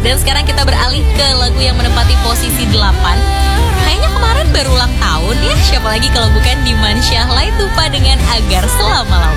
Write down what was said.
Dan sekarang kita beralih ke lagu yang menempati posisi 8. Kayaknya kemarin baru ulang tahun ya. Siapa lagi kalau bukan Dimansyah Laitupa dengan Agar Selama-Lamanya.